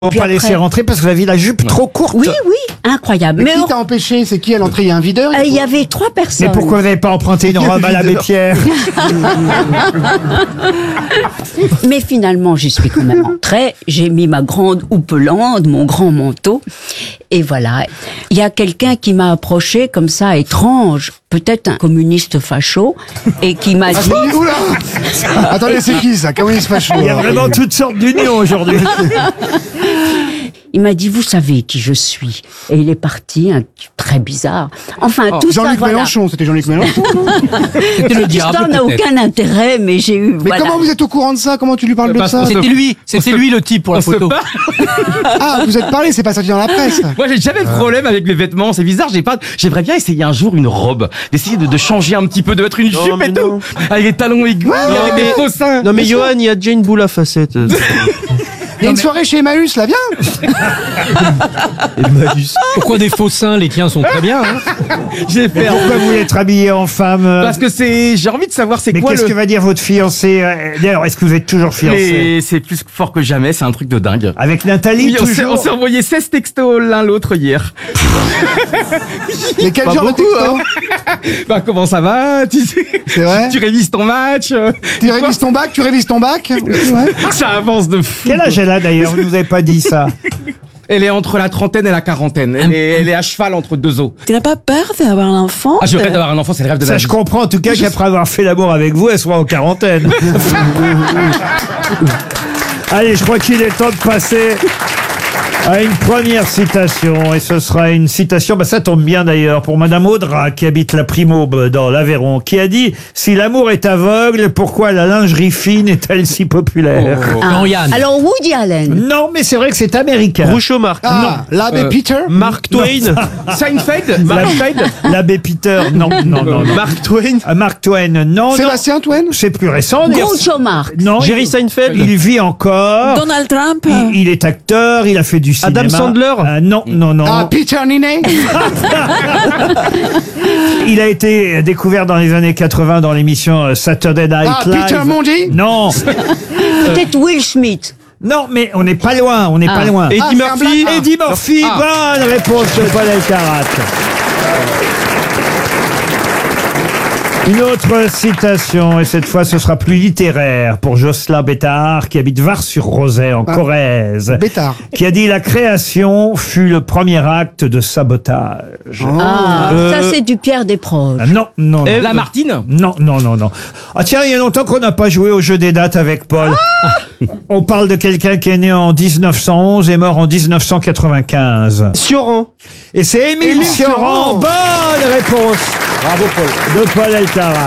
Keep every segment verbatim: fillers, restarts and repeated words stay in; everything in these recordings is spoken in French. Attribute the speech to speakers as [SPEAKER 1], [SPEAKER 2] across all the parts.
[SPEAKER 1] On va pas
[SPEAKER 2] après...
[SPEAKER 1] laisser rentrer parce que vous aviez la jupe trop courte.
[SPEAKER 2] Oui, oui, incroyable.
[SPEAKER 3] Mais,
[SPEAKER 2] Mais
[SPEAKER 3] qui t'a empêché? C'est qui à l'entrée? Il y a un videur?
[SPEAKER 2] Il y avait trois personnes.
[SPEAKER 1] Mais pourquoi vous n'avez pas emprunté une robe à l'abbé Pierre?
[SPEAKER 2] Mais finalement, j'y suis quand même entrée. J'ai mis ma grande houppelande, mon grand manteau. Et voilà. Il y a quelqu'un qui m'a approché comme ça, étrange, peut-être un communiste facho, et qui m'a dit...
[SPEAKER 3] Ah, oula Attendez, c'est qui ça? Communiste facho?
[SPEAKER 1] Il y a vraiment toutes sortes d'unions aujourd'hui.
[SPEAKER 2] Il m'a dit, vous savez qui je suis. Et il est parti, un très bizarre. Enfin,
[SPEAKER 3] Oh,
[SPEAKER 2] tout ça,
[SPEAKER 3] Jean-Luc
[SPEAKER 2] voilà.
[SPEAKER 3] Mélenchon, c'était Jean-Luc Mélenchon.
[SPEAKER 4] C'était le
[SPEAKER 2] Cette
[SPEAKER 4] diable,
[SPEAKER 2] histoire n'a
[SPEAKER 4] peut-être.
[SPEAKER 2] aucun intérêt, mais j'ai eu...
[SPEAKER 3] Mais
[SPEAKER 2] voilà.
[SPEAKER 3] comment vous êtes au courant de ça? Comment tu lui parles de
[SPEAKER 4] Parce
[SPEAKER 3] ça?
[SPEAKER 4] que C'était lui, c'était lui le type pour la
[SPEAKER 5] on se
[SPEAKER 4] photo.
[SPEAKER 5] parle.
[SPEAKER 3] Ah, vous êtes parlé, c'est pas sorti dans la presse.
[SPEAKER 5] Moi, j'ai jamais de problème avec les vêtements. C'est bizarre. J'ai pas. J'aimerais bien essayer un jour une robe, d'essayer de, de changer un petit peu, de mettre une
[SPEAKER 6] Non,
[SPEAKER 5] jupe
[SPEAKER 6] mais
[SPEAKER 5] et
[SPEAKER 6] non.
[SPEAKER 5] tout, avec des talons aiguilles, avec des faux seins.
[SPEAKER 6] Non mais Johan, il y a déjà une boule à facettes.
[SPEAKER 3] Il y a une soirée chez Emmaüs, là, viens.
[SPEAKER 4] Pourquoi des faux seins? Les tiens sont très bien. Hein.
[SPEAKER 5] J'ai fait.
[SPEAKER 1] Pourquoi vous voulez être habillé en femme euh,
[SPEAKER 5] Parce que c'est. J'ai envie de savoir c'est
[SPEAKER 1] Mais
[SPEAKER 5] quoi
[SPEAKER 1] qu'est-ce
[SPEAKER 5] le.
[SPEAKER 1] que va dire votre fiancé euh, D'ailleurs, est-ce que vous êtes toujours fiancé?
[SPEAKER 5] Mais c'est plus fort que jamais. C'est un truc de dingue.
[SPEAKER 1] Avec Nathalie,
[SPEAKER 5] Oui, on s'est-
[SPEAKER 1] toujours
[SPEAKER 5] on s'est envoyé seize textos l'un l'autre hier.
[SPEAKER 3] Mais quel
[SPEAKER 5] Pas
[SPEAKER 3] genre
[SPEAKER 5] beaucoup,
[SPEAKER 3] de texto?
[SPEAKER 5] Bah comment ça va? Tu,
[SPEAKER 3] C'est vrai?
[SPEAKER 5] tu révises ton match? euh,
[SPEAKER 3] Tu révises ton bac? Tu révises ton bac? Ouais.
[SPEAKER 5] Ça avance de fou.
[SPEAKER 1] Quel âge elle a d'ailleurs? Vous nous avez pas dit ça.
[SPEAKER 5] Elle est entre la trentaine et la quarantaine. Elle est, elle est à cheval entre deux os.
[SPEAKER 7] Tu n'as pas peur d'avoir un enfant?
[SPEAKER 5] Ah, je rêve d'avoir un enfant, c'est le rêve de
[SPEAKER 1] Ça,
[SPEAKER 5] ma
[SPEAKER 1] je
[SPEAKER 5] vie.
[SPEAKER 1] comprends en tout cas qu'après avoir fait l'amour avec vous, elle soit en quarantaine. Allez, je crois qu'il est temps de passer à une première citation. Et ce sera une citation, bah ça tombe bien d'ailleurs, pour Madame Audra, qui habite la Primaube dans l'Aveyron, qui a dit « Si l'amour est aveugle, pourquoi la lingerie fine est-elle si populaire
[SPEAKER 2] Ah.
[SPEAKER 4] Non, Yann.
[SPEAKER 2] Alors, Woody Allen.
[SPEAKER 1] Non, mais c'est vrai que c'est américain.
[SPEAKER 6] Groucho Marx.
[SPEAKER 3] Ah, l'abbé
[SPEAKER 5] Euh,
[SPEAKER 3] Peter?
[SPEAKER 6] Mark Twain.
[SPEAKER 5] Seinfeld? Mark Seinfeld?
[SPEAKER 1] L'abbé Peter, non, non, non. non.
[SPEAKER 6] Mark Twain.
[SPEAKER 1] Ah, Mark Twain, non, non.
[SPEAKER 3] Sébastien Twain?
[SPEAKER 1] C'est plus récent. d'ailleurs.
[SPEAKER 2] Groucho Marx.
[SPEAKER 1] Non,
[SPEAKER 6] Jerry
[SPEAKER 1] il,
[SPEAKER 6] Seinfeld.
[SPEAKER 1] il vit encore.
[SPEAKER 7] Donald Trump?
[SPEAKER 1] Il, il est acteur, il a fait du cinéma.
[SPEAKER 6] Adam Sandler.
[SPEAKER 1] Euh, Non, non, non.
[SPEAKER 3] Ah, Peter Ninet?
[SPEAKER 1] Il a été découvert dans les années quatre-vingts dans l'émission euh, Saturday Night
[SPEAKER 3] Ah,
[SPEAKER 1] Live.
[SPEAKER 3] Peter Mondi?
[SPEAKER 1] Non,
[SPEAKER 2] Peut-être Will Smith.
[SPEAKER 1] non, mais on n'est pas loin, on n'est
[SPEAKER 2] Ah.
[SPEAKER 1] pas loin.
[SPEAKER 6] Eddie
[SPEAKER 3] Ah, c'est un
[SPEAKER 6] Murphy.
[SPEAKER 3] black-
[SPEAKER 1] Eddie Murphy, bonne réponse de Paul Elkarat. Une autre citation, et cette fois ce sera plus littéraire, pour Jocelyn Bétard, qui habite Var-sur-Rosay en
[SPEAKER 3] Ah.
[SPEAKER 1] Corrèze,
[SPEAKER 3] Bétard.
[SPEAKER 1] qui a dit « La création fut le premier acte de sabotage
[SPEAKER 2] Ah,
[SPEAKER 6] Euh,
[SPEAKER 2] ça c'est du Pierre Desproges.
[SPEAKER 1] Ah, Non, non, non.
[SPEAKER 6] Ève.
[SPEAKER 5] La Martine?
[SPEAKER 1] Non, non, non, non. Ah tiens, il y a longtemps qu'on n'a pas joué au jeu des dates avec Paul. On parle de quelqu'un qui est né en dix-neuf cent onze et mort en dix-neuf cent quatre-vingt-quinze.
[SPEAKER 6] Sioran.
[SPEAKER 1] Et c'est Émile
[SPEAKER 3] Émile
[SPEAKER 1] Sioran.
[SPEAKER 3] Sioran.
[SPEAKER 1] Bonne réponse
[SPEAKER 5] Bravo, Paul.
[SPEAKER 1] de Paul Elkarat.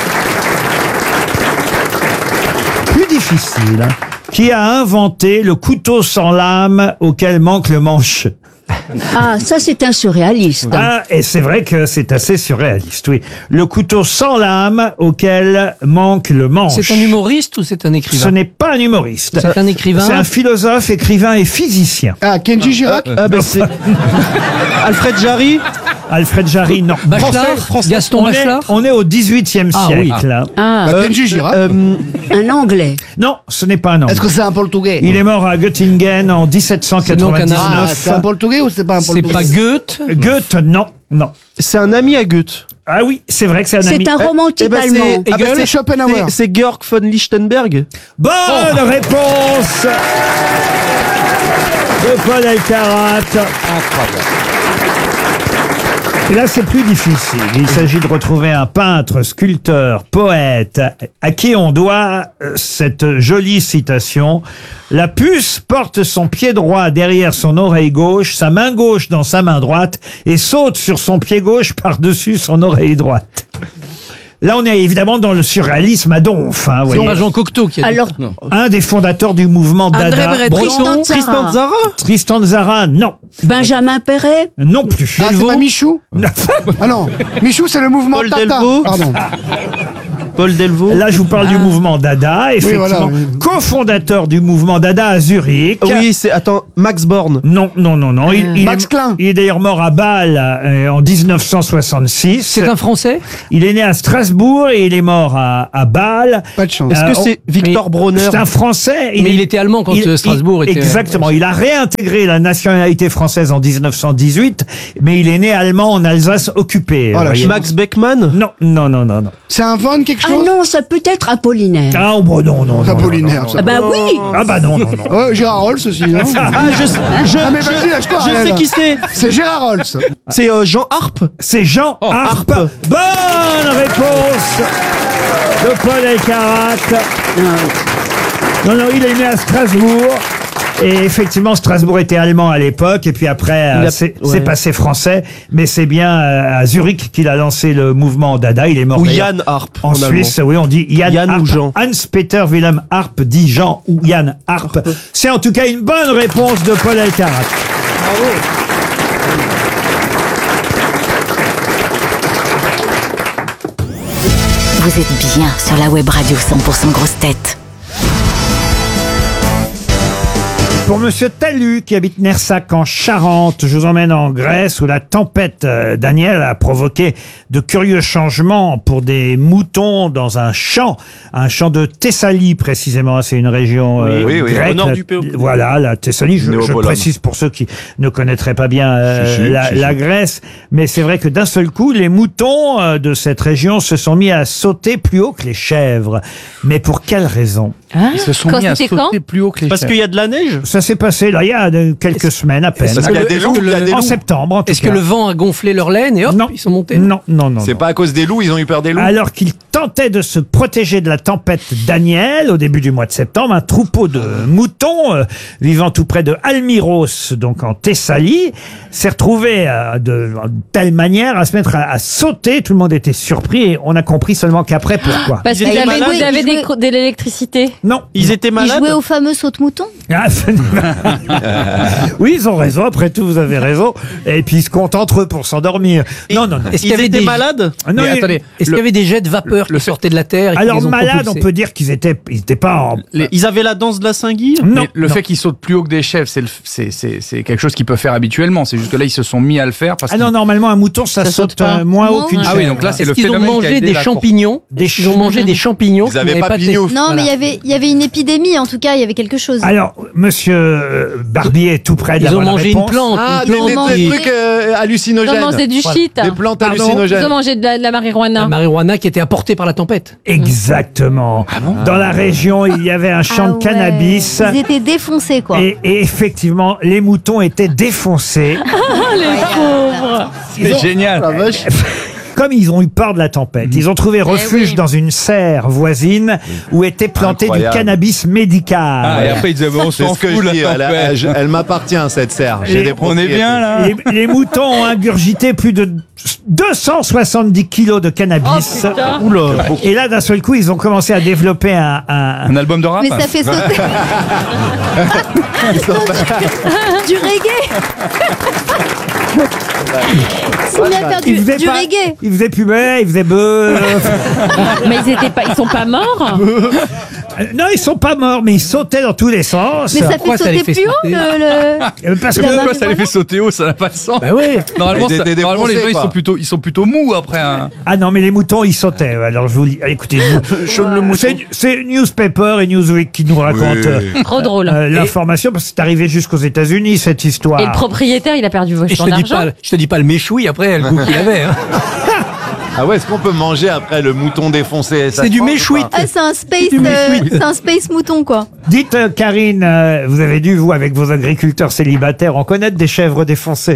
[SPEAKER 1] Plus difficile. Hein. Qui a inventé le couteau sans lame auquel manque le manche?
[SPEAKER 2] Ah, ça c'est un surréaliste.
[SPEAKER 1] Ah, et c'est vrai que c'est assez surréaliste, oui. Le couteau sans lame auquel manque le manche.
[SPEAKER 4] C'est un humoriste ou c'est un
[SPEAKER 1] Ce
[SPEAKER 4] écrivain?
[SPEAKER 1] n'est pas un humoriste.
[SPEAKER 4] C'est un écrivain?
[SPEAKER 1] C'est un philosophe, écrivain et physicien.
[SPEAKER 3] Ah, Kenji Girac?
[SPEAKER 6] Ah ben c'est Alfred Jarry.
[SPEAKER 1] Alfred Jarry, non.
[SPEAKER 4] Bachelard? Gaston
[SPEAKER 1] On est,
[SPEAKER 4] Bachelard?
[SPEAKER 1] on est au dix-huitième
[SPEAKER 4] Ah, oui.
[SPEAKER 1] siècle. hein.
[SPEAKER 2] Ah,
[SPEAKER 3] Bah, Kenji Girac.
[SPEAKER 6] Euh,
[SPEAKER 2] un Anglais.
[SPEAKER 1] Non, ce n'est pas un
[SPEAKER 3] Est-ce
[SPEAKER 1] anglais.
[SPEAKER 3] que c'est un portugais?
[SPEAKER 1] Il est mort à Göttingen en dix-sept cent
[SPEAKER 3] Ah,
[SPEAKER 1] quatre-vingt-dix-neuf.
[SPEAKER 3] c'est un portugais ou c'est pas un
[SPEAKER 4] C'est
[SPEAKER 3] portugais?
[SPEAKER 4] pas Goethe?
[SPEAKER 1] Goethe, non, non.
[SPEAKER 6] c'est un ami à Goethe.
[SPEAKER 1] Ah oui, c'est vrai que c'est un ami.
[SPEAKER 2] C'est un romantique
[SPEAKER 6] Eh ben,
[SPEAKER 2] allemand.
[SPEAKER 6] c'est-
[SPEAKER 3] Ah, bah,
[SPEAKER 6] Hegel.
[SPEAKER 3] c'est Schopenhauer.
[SPEAKER 6] C'est- C'est Georg von Lichtenberg.
[SPEAKER 1] Bonne réponse de Paul Elkarat. Et là, c'est plus difficile. Il s'agit de retrouver un peintre, sculpteur, poète, à qui on doit euh, cette jolie citation. La puce porte son pied droit derrière son oreille gauche, sa main gauche dans sa main droite, et saute sur son pied gauche par-dessus son oreille droite. Là, on est évidemment dans le surréalisme à donf. Hein, vous
[SPEAKER 4] C'est
[SPEAKER 1] voyez.
[SPEAKER 4] pas Jean Cocteau qui a dit.
[SPEAKER 2] Alors,
[SPEAKER 1] Un des fondateurs du mouvement
[SPEAKER 7] André
[SPEAKER 1] Dada.
[SPEAKER 7] Breton.
[SPEAKER 2] Tristan Tzara.
[SPEAKER 6] Tristan Tzara.
[SPEAKER 1] Tristan Tzara, non.
[SPEAKER 2] Benjamin Perret.
[SPEAKER 1] Non plus.
[SPEAKER 3] Ah, c'est pas Michou?
[SPEAKER 1] Non.
[SPEAKER 3] Ah non, Michou, c'est le mouvement
[SPEAKER 6] Paul
[SPEAKER 3] Tata.
[SPEAKER 6] Delvaux.
[SPEAKER 3] Pardon.
[SPEAKER 6] Paul Delvaux.
[SPEAKER 1] Là, je vous parle du mouvement Dada, effectivement,
[SPEAKER 3] voilà, oui.
[SPEAKER 1] cofondateur du mouvement Dada à Zurich.
[SPEAKER 6] Oui, c'est. Attends, Max Born.
[SPEAKER 1] Non, non, non, non. Il, il
[SPEAKER 3] Max
[SPEAKER 1] est,
[SPEAKER 3] Klein.
[SPEAKER 1] il est d'ailleurs mort à Bâle euh, en dix-neuf cent soixante-six.
[SPEAKER 4] C'est un Français?
[SPEAKER 1] Il est né à Strasbourg et il est mort à, à Bâle.
[SPEAKER 3] Pas de chance.
[SPEAKER 6] Est-ce
[SPEAKER 1] Euh,
[SPEAKER 6] que
[SPEAKER 1] on-
[SPEAKER 6] c'est Victor Bronner?
[SPEAKER 1] C'est un Français.
[SPEAKER 4] Mais il était allemand quand, euh, Strasbourg
[SPEAKER 1] il-
[SPEAKER 4] était-
[SPEAKER 1] Exactement. Il a réintégré la nationalité française en dix-neuf cent dix-huit, mais il est né allemand en Alsace occupée.
[SPEAKER 3] Oh, la
[SPEAKER 1] vous voyez.
[SPEAKER 6] Max Beckmann?
[SPEAKER 1] Non, non, non, non, non.
[SPEAKER 3] C'est un Von quelque
[SPEAKER 2] Ah
[SPEAKER 3] chose?
[SPEAKER 2] non, ça peut être Apollinaire.
[SPEAKER 1] Ah, oh, bon, non, non, non.
[SPEAKER 3] Apollinaire,
[SPEAKER 1] non,
[SPEAKER 3] ça.
[SPEAKER 2] Ah bah oui.
[SPEAKER 1] non. Ah bah non, non, non.
[SPEAKER 3] Ouais, Gérard Rolls aussi, non?
[SPEAKER 6] Ah, je, je,
[SPEAKER 3] Ah, mais vas-y, lâche-toi,
[SPEAKER 6] je
[SPEAKER 3] Ariel.
[SPEAKER 6] sais qui c'est.
[SPEAKER 3] C'est Gérard Rolls.
[SPEAKER 6] C'est euh, Jean Harpe.
[SPEAKER 1] C'est Jean Harpe.
[SPEAKER 6] Harpe.
[SPEAKER 1] Bonne réponse de Paul Elkarat. Non, non, il est né à Strasbourg. Et effectivement, Strasbourg était allemand à l'époque, et puis après,
[SPEAKER 6] Il
[SPEAKER 1] euh,
[SPEAKER 6] a-
[SPEAKER 1] c'est
[SPEAKER 6] ouais.
[SPEAKER 1] c'est passé français. Mais c'est bien euh, à Zurich qu'il a lancé le mouvement Dada. Il est mort
[SPEAKER 6] Ou
[SPEAKER 1] d'ailleurs
[SPEAKER 6] Yann Harpe.
[SPEAKER 1] en Suisse. Oui, on dit Yann,
[SPEAKER 6] Yann ou
[SPEAKER 1] Harpe.
[SPEAKER 6] Jean.
[SPEAKER 1] Hans-Peter Wilhelm Harpe dit Jean ou Yann Harpe. C'est en tout cas une bonne réponse de Paul Elkarat.
[SPEAKER 8] Vous êtes bien sur la web radio cent pour cent Grosses Têtes.
[SPEAKER 1] Pour Monsieur Talu, qui habite Nersac en Charente, je vous emmène en Grèce où la tempête euh, Daniel a provoqué de curieux changements pour des moutons dans un champ, un champ de Thessalie précisément. C'est une région euh,
[SPEAKER 9] Oui, oui,
[SPEAKER 1] grecque.
[SPEAKER 6] au nord
[SPEAKER 1] La-
[SPEAKER 6] du P O.
[SPEAKER 1] Voilà, la Thessalie. Je, je
[SPEAKER 9] Néopolone.
[SPEAKER 1] précise pour ceux qui ne connaîtraient pas bien euh,
[SPEAKER 9] Si, si,
[SPEAKER 1] la,
[SPEAKER 9] si,
[SPEAKER 1] la
[SPEAKER 9] si.
[SPEAKER 1] Grèce, mais c'est vrai que d'un seul coup, les moutons euh, de cette région se sont mis à sauter plus haut que les chèvres. Mais pour quelle raison?
[SPEAKER 10] Ils se sont
[SPEAKER 11] Quand
[SPEAKER 10] mis à
[SPEAKER 11] c'était
[SPEAKER 10] sauter
[SPEAKER 11] quand
[SPEAKER 10] plus haut que les
[SPEAKER 6] Parce
[SPEAKER 10] chèvres.
[SPEAKER 6] qu'il y a de la neige.
[SPEAKER 1] Ça s'est passé là il y a de- quelques semaines à peine.
[SPEAKER 9] Parce qu'il y a des loups, il y a des
[SPEAKER 1] En
[SPEAKER 9] loups.
[SPEAKER 1] septembre, en tout
[SPEAKER 4] Est-ce que
[SPEAKER 1] cas.
[SPEAKER 4] le vent a gonflé leur laine et hop,
[SPEAKER 1] Non.
[SPEAKER 4] ils sont montés?
[SPEAKER 1] Non, non, non.
[SPEAKER 9] C'est
[SPEAKER 1] non.
[SPEAKER 9] pas à cause des loups, ils ont eu peur des loups.
[SPEAKER 1] Alors qu'ils tentaient de se protéger de la tempête Daniel au début du mois de septembre, un troupeau de moutons euh, vivant tout près de Almiros, donc en Thessalie, s'est retrouvé euh, de, de telle manière à se mettre à, à sauter. Tout le monde était surpris et on a compris seulement qu'après pourquoi.
[SPEAKER 11] Parce
[SPEAKER 6] Ils
[SPEAKER 11] qu'ils
[SPEAKER 6] étaient
[SPEAKER 11] avaient,
[SPEAKER 6] malades.
[SPEAKER 11] ils avaient
[SPEAKER 10] Ils
[SPEAKER 11] des
[SPEAKER 10] jouaient-
[SPEAKER 11] cro- de l'électricité.
[SPEAKER 1] Non.
[SPEAKER 6] Ils étaient
[SPEAKER 10] Ils
[SPEAKER 6] malades.
[SPEAKER 10] jouaient au fameux saute-mouton.
[SPEAKER 1] Ah, oui, ils ont raison. Après tout, vous avez raison. Et puis ils se comptent entre eux pour s'endormir. Non, non, non.
[SPEAKER 4] Est-ce qu'il y
[SPEAKER 6] Ils
[SPEAKER 4] avait
[SPEAKER 6] étaient
[SPEAKER 4] des...
[SPEAKER 6] malades.
[SPEAKER 1] Ah, non,
[SPEAKER 4] Mais
[SPEAKER 1] il-
[SPEAKER 4] attendez, est-ce qu'il y avait des jets de vapeur qui sortaient de la terre et qui
[SPEAKER 1] Alors
[SPEAKER 4] les ont
[SPEAKER 1] malades, on
[SPEAKER 4] propulsés
[SPEAKER 1] peut dire qu'ils étaient, ils étaient pas en.
[SPEAKER 6] Les- Ils avaient la danse de la Saint-Guy.
[SPEAKER 1] Non,
[SPEAKER 10] Mais le
[SPEAKER 1] non.
[SPEAKER 10] fait qu'ils sautent plus haut que des chèvres, c'est le- c'est- c'est c'est quelque chose qu'ils peuvent faire habituellement. C'est juste que là, ils se sont mis à le faire parce
[SPEAKER 1] Ah non,
[SPEAKER 10] qu'ils-
[SPEAKER 1] normalement, un mouton, ça,
[SPEAKER 11] Ça
[SPEAKER 1] saute,
[SPEAKER 11] saute pas.
[SPEAKER 1] euh, moins haut
[SPEAKER 10] Ah
[SPEAKER 1] qu'une
[SPEAKER 10] oui,
[SPEAKER 1] chèvre.
[SPEAKER 10] donc là, c'est
[SPEAKER 4] Est-ce
[SPEAKER 10] le
[SPEAKER 4] qu'ils ont
[SPEAKER 10] phénomène qui a
[SPEAKER 4] mangé
[SPEAKER 10] aidé
[SPEAKER 4] des
[SPEAKER 10] la course.
[SPEAKER 4] champignons?
[SPEAKER 1] Des
[SPEAKER 4] Ils ont mangé des champignons.
[SPEAKER 9] Ils avaient
[SPEAKER 4] mais
[SPEAKER 9] pas
[SPEAKER 4] de-
[SPEAKER 9] pignouf.
[SPEAKER 10] Oh
[SPEAKER 7] Non, mais il y
[SPEAKER 9] Voilà.
[SPEAKER 7] avait, il y avait une épidémie, en tout cas, il y avait quelque chose.
[SPEAKER 1] Alors, monsieur euh, Barbier est tout près de la
[SPEAKER 4] Ils ont
[SPEAKER 1] bonne
[SPEAKER 4] mangé
[SPEAKER 1] réponse.
[SPEAKER 4] une plante.
[SPEAKER 9] Ah,
[SPEAKER 4] une
[SPEAKER 9] des,
[SPEAKER 4] plante
[SPEAKER 9] des- des
[SPEAKER 4] qui-
[SPEAKER 9] trucs euh,
[SPEAKER 11] Ils
[SPEAKER 9] hallucinogènes.
[SPEAKER 11] ont mangé du shit.
[SPEAKER 9] Des plantes
[SPEAKER 1] Pardon
[SPEAKER 11] Ils
[SPEAKER 9] hallucinogènes.
[SPEAKER 11] ont mangé de la, de la marijuana.
[SPEAKER 4] La marijuana qui était apportée par la tempête.
[SPEAKER 1] Exactement. Dans la région, il y avait un champ
[SPEAKER 7] Ah
[SPEAKER 1] de
[SPEAKER 7] ouais.
[SPEAKER 1] cannabis.
[SPEAKER 7] Ils étaient défoncés, quoi.
[SPEAKER 1] Et, et effectivement, les moutons étaient défoncés.
[SPEAKER 10] C'est génial.
[SPEAKER 3] La vache.
[SPEAKER 1] Comme ils ont eu peur de la tempête, ils ont trouvé refuge
[SPEAKER 11] oui.
[SPEAKER 1] dans une serre voisine où était planté
[SPEAKER 9] Incroyable.
[SPEAKER 1] du cannabis médical.
[SPEAKER 10] Ah, et après, ils disaient, bon, on
[SPEAKER 9] C'est
[SPEAKER 10] s'en
[SPEAKER 9] ce que
[SPEAKER 10] fout,
[SPEAKER 9] je dis.
[SPEAKER 10] la
[SPEAKER 9] Elle,
[SPEAKER 10] tempête.
[SPEAKER 9] elle- elle m'appartient, cette serre. J'ai
[SPEAKER 1] Et
[SPEAKER 9] des
[SPEAKER 10] On est
[SPEAKER 9] propriétés.
[SPEAKER 10] bien, là.
[SPEAKER 1] Les, les moutons ont ingurgité plus de deux cent soixante-dix kilos de cannabis.
[SPEAKER 6] Oula.
[SPEAKER 1] Et là, d'un seul coup, ils ont commencé à développer un... un-
[SPEAKER 10] Un album de rap.
[SPEAKER 7] Mais ça fait sauter. Du reggae. S'il a faire
[SPEAKER 1] Ils
[SPEAKER 7] du,
[SPEAKER 1] faisaient
[SPEAKER 7] du
[SPEAKER 1] pas-
[SPEAKER 7] reggae.
[SPEAKER 1] Ils faisaient pumer, ils faisaient bœuf.
[SPEAKER 11] Mais ils étaient pas, ils sont pas morts.
[SPEAKER 1] Euh, non, ils sont pas morts, mais ils sautaient dans tous les sens.
[SPEAKER 7] Mais ça
[SPEAKER 4] Pourquoi
[SPEAKER 7] fait
[SPEAKER 4] ça les
[SPEAKER 7] sauter
[SPEAKER 4] fait
[SPEAKER 7] plus haut
[SPEAKER 4] sauter
[SPEAKER 7] que le.
[SPEAKER 1] Euh, Parce que
[SPEAKER 7] La
[SPEAKER 10] Pourquoi ça les
[SPEAKER 7] marijuana.
[SPEAKER 10] fait sauter haut, ça n'a pas de sens.
[SPEAKER 4] Bah oui.
[SPEAKER 10] Normalement,
[SPEAKER 9] Ils
[SPEAKER 10] ça-
[SPEAKER 9] étaient
[SPEAKER 10] normalement, les gens,
[SPEAKER 9] défoncés,
[SPEAKER 10] ils
[SPEAKER 9] quoi.
[SPEAKER 10] sont plutôt, ils sont plutôt mous après un.
[SPEAKER 1] ah non, mais les moutons, ils sautaient. Alors je vous dis, écoutez, je- euh, c'est c'est Newspaper et Newsweek qui nous racontent euh,
[SPEAKER 11] Trop drôle.
[SPEAKER 1] euh, l'information parce que c'est arrivé jusqu'aux États-Unis cette histoire.
[SPEAKER 11] Et le propriétaire, il a perdu
[SPEAKER 4] Et je
[SPEAKER 11] son
[SPEAKER 4] te dis
[SPEAKER 11] argent.
[SPEAKER 4] pas, je te dis pas le méchoui après, le goût qu'il avait. Hein.
[SPEAKER 9] Ah ouais, est-ce qu'on peut manger après le mouton défoncé? Ça
[SPEAKER 4] C'est
[SPEAKER 9] se
[SPEAKER 4] du
[SPEAKER 9] mange ou
[SPEAKER 4] méchoui.
[SPEAKER 9] pas
[SPEAKER 7] Ah, c'est un space, euh, c'est un space mouton, quoi.
[SPEAKER 1] Dites, euh, Karine, euh, vous avez dû, vous, avec vos agriculteurs célibataires, en connaître des chèvres défoncées.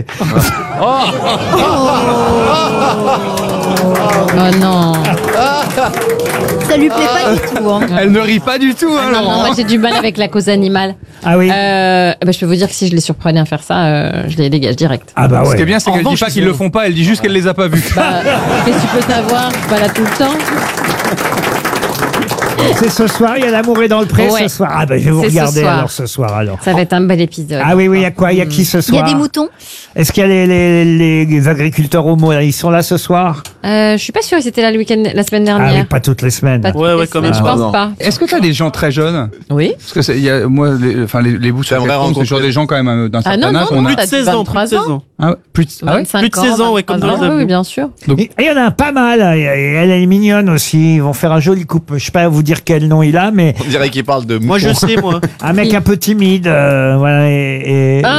[SPEAKER 11] Oh non.
[SPEAKER 7] Ça lui plaît pas du tout, hein.
[SPEAKER 10] Elle ne rit pas du tout, hein,
[SPEAKER 11] Ah non, non,
[SPEAKER 10] Laurent.
[SPEAKER 11] moi j'ai du mal avec la cause animale.
[SPEAKER 1] Ah oui.
[SPEAKER 11] Euh, bah, je peux vous dire que si je les surprenais à faire ça, euh, je les dégage direct.
[SPEAKER 1] Ah bah
[SPEAKER 10] Ce qui est
[SPEAKER 1] ouais.
[SPEAKER 10] bien, c'est
[SPEAKER 4] En
[SPEAKER 10] qu'elle dit
[SPEAKER 4] revanche,
[SPEAKER 10] pas
[SPEAKER 4] ils
[SPEAKER 10] qu'ils
[SPEAKER 4] ont-
[SPEAKER 10] le font pas, elle dit juste qu'elle les a pas vus.
[SPEAKER 11] Bah, qu'est-ce que tu peux savoir? Je suis pas là tout le temps.
[SPEAKER 1] C'est ce soir, il y a l'amour est dans le pré
[SPEAKER 11] Ouais.
[SPEAKER 1] ce soir. Ah ben je vais vous
[SPEAKER 11] C'est ce
[SPEAKER 1] regarder
[SPEAKER 11] soir.
[SPEAKER 1] alors ce soir alors.
[SPEAKER 11] Ça va être un bel épisode.
[SPEAKER 1] Ah oui, oui, il y a quoi? Il y a qui ce
[SPEAKER 7] Il y
[SPEAKER 1] soir?
[SPEAKER 7] a des moutons.
[SPEAKER 1] Est-ce qu'il y a les, les, les agriculteurs homo là, ils sont là ce soir?
[SPEAKER 11] Euh, je suis pas sûre, ils étaient là le week-end, la semaine
[SPEAKER 1] Ah
[SPEAKER 11] dernière.
[SPEAKER 1] oui, pas toutes les semaines.
[SPEAKER 11] Pas toutes
[SPEAKER 6] Ouais,
[SPEAKER 11] les
[SPEAKER 6] ouais, quand
[SPEAKER 11] semaines,
[SPEAKER 6] même.
[SPEAKER 11] Je
[SPEAKER 9] Ah,
[SPEAKER 11] pense
[SPEAKER 9] non.
[SPEAKER 11] pas.
[SPEAKER 10] Est-ce que t'as des gens très jeunes?
[SPEAKER 11] Oui.
[SPEAKER 10] Parce que c'est- il y a, moi, les, enfin, les, les bouts sur
[SPEAKER 9] J'aimerais
[SPEAKER 10] Facebook, c'est toujours
[SPEAKER 9] rencontrer-
[SPEAKER 10] des gens quand même euh, d'un
[SPEAKER 11] Ah
[SPEAKER 10] certain
[SPEAKER 11] non, non,
[SPEAKER 10] âge.
[SPEAKER 11] non,
[SPEAKER 10] on a-
[SPEAKER 6] Plus de
[SPEAKER 11] t'as
[SPEAKER 6] seize ans, plus de
[SPEAKER 11] vingt-trois
[SPEAKER 6] seize
[SPEAKER 11] ans.
[SPEAKER 6] ans.
[SPEAKER 10] Ah ouais, plus de- ah ouais
[SPEAKER 11] vingt-cinq
[SPEAKER 6] Plus de
[SPEAKER 11] ans,
[SPEAKER 6] seize ans, ouais, comme
[SPEAKER 11] vingt-trois
[SPEAKER 6] dans les
[SPEAKER 11] ans, oui,
[SPEAKER 6] avions.
[SPEAKER 11] bien sûr.
[SPEAKER 1] Et il y en a pas mal. Et elle est mignonne aussi. Ils vont faire un joli couple. Je sais pas vous dire quel nom il a, mais
[SPEAKER 9] On dirait qu'il parle de
[SPEAKER 6] Moi, je
[SPEAKER 9] mouton.
[SPEAKER 6] sais, moi.
[SPEAKER 1] un mec un peu timide. euh, voilà, et, et-